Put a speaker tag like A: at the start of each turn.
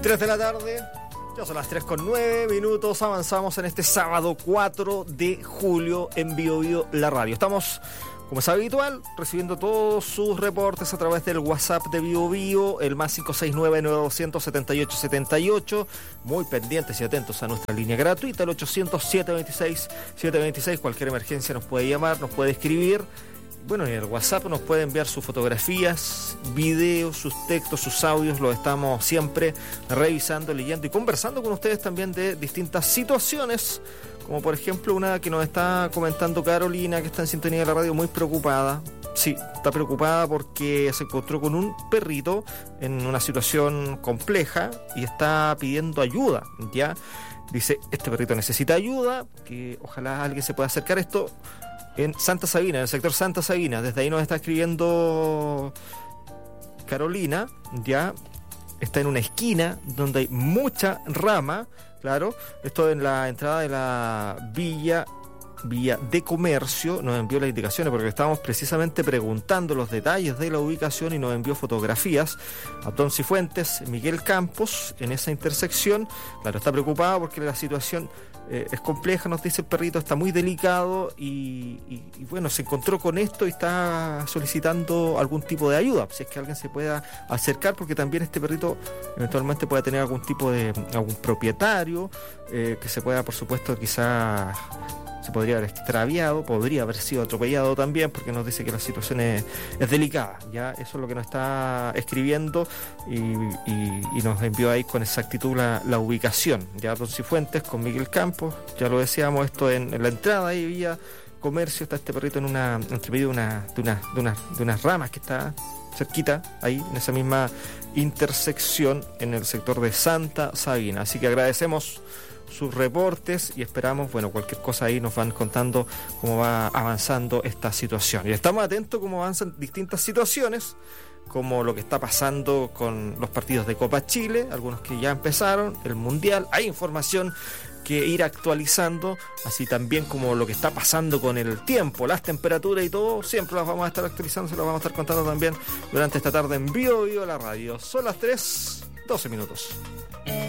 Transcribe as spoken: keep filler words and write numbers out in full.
A: tres de la tarde, ya son las tres con nueve minutos, avanzamos en este sábado cuatro de julio en Bio Bio La Radio. Estamos, como es habitual, recibiendo todos sus reportes a través del WhatsApp de Bio Bio, el más cinco seis nueve, nueve dos cero cero, siete ocho siete ocho, muy pendientes y atentos a nuestra línea gratuita, el ochocientos, siete veintiséis, siete veintiséis, cualquier emergencia nos puede llamar, nos puede escribir. Bueno, en el WhatsApp nos puede enviar sus fotografías, videos, sus textos, sus audios. Los estamos siempre revisando, leyendo y conversando con ustedes también de distintas situaciones, como por ejemplo una que nos está comentando Carolina, que está en sintonía de la radio, muy preocupada. Sí, está preocupada porque se encontró con un perrito en una situación compleja y está pidiendo ayuda, ¿ya? Dice, este perrito necesita ayuda, que ojalá alguien se pueda acercar a esto. En Santa Sabina, en el sector Santa Sabina, desde ahí nos está escribiendo Carolina, ya está en una esquina donde hay mucha rama, claro, esto en la entrada de la villa, vía de comercio, nos envió las indicaciones porque estábamos precisamente preguntando los detalles de la ubicación y nos envió fotografías a Don Cifuentes, Miguel Campos, en esa intersección. Claro, está preocupado porque la situación eh, es compleja, nos dice el perrito, está muy delicado y, y, y bueno, se encontró con esto y está solicitando algún tipo de ayuda, si es que alguien se pueda acercar, porque también este perrito eventualmente puede tener algún tipo de, algún propietario eh, que se pueda, por supuesto, quizás se podría haber extraviado, podría haber sido atropellado también, porque nos dice que la situación es, es delicada, ya eso es lo que nos está escribiendo y, y, y nos envió ahí con exactitud la, la ubicación, ya Don Cifuentes con Miguel Campos, ya lo decíamos, esto en, en la entrada ahí vía comercio, está este perrito en una, entre medio de una, de una, de una, de unas ramas que está cerquita, ahí en esa misma intersección en el sector de Santa Sabina, así que agradecemos sus reportes y esperamos, bueno, cualquier cosa ahí nos van contando cómo va avanzando esta situación. Y estamos atentos cómo avanzan distintas situaciones, como lo que está pasando con los partidos de Copa Chile, algunos que ya empezaron, el Mundial, hay información que ir actualizando, así también como lo que está pasando con el tiempo, las temperaturas y todo, siempre las vamos a estar actualizando, se las vamos a estar contando también durante esta tarde en Bio Bio La Radio. Son las tres, doce minutos.